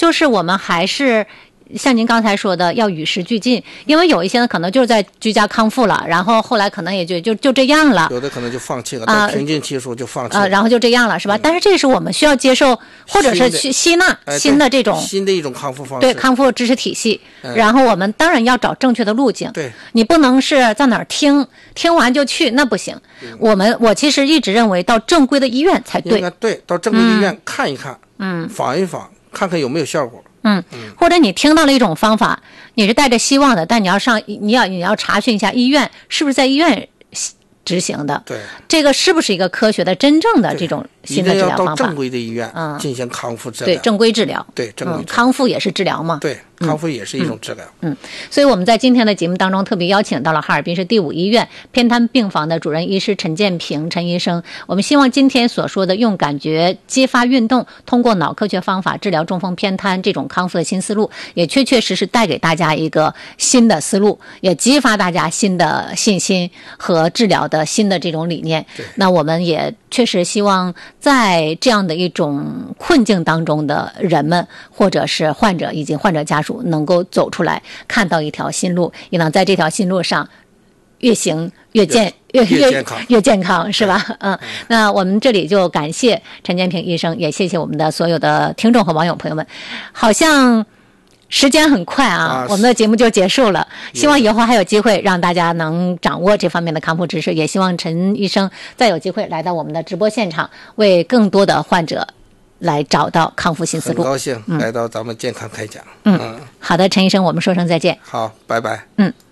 就是我们还是像您刚才说的，要与时俱进，因为有一些呢可能就是在居家康复了，然后后来可能也就这样了， 有的可能就放弃了，到瓶颈期数就放弃了， 然后就这样了，是吧？但是这是我们需要接受，或者是去吸纳新的这种新的一种康复方式， 对康复知识体系。然后我们当然要找正确的路径， 对， 你不能是在哪儿听完就去，那不行。我其实一直认为到正规的医院才对， 应该对，到正规的医院看一看，访一访，看看有没有效果。 或者你听到了一种方法，你是带着希望的，但你要查询一下医院是不是在医院执行的， 对， 这个是不是一个科学的、真正的这种新的治疗方法？ 一定要到正规的医院进行康复治疗， 对，正规治疗， 对，正规治疗， 康复也是治疗嘛， 对，康复也是一种治疗。 所以我们在今天的节目当中特别邀请到了哈尔滨市第5医院偏瘫病房的主任医师陈建平陈医生。我们希望今天所说的用感觉激发运动，通过脑科学方法治疗中风偏瘫这种康复的新思路，也确确实实带给大家一个新的思路，也激发大家新的信心和治疗的新的这种理念。那我们也确实希望在这样的一种困境当中的人们，或者是患者以及患者家属能够走出来，看到一条新路，也能在这条新路上越行越健康，是吧？那我们这里就感谢陈建平医生，也谢谢我们的所有的听众和网友朋友们。好像时间很快啊，我们的节目就结束了。希望以后还有机会让大家能掌握这方面的康复知识，也希望陈医生再有机会来到我们的直播现场，为更多的患者来找到康复新思路。 很高兴来到咱们健康开讲。 好的，陈医生，我们说声再见。 好，拜拜。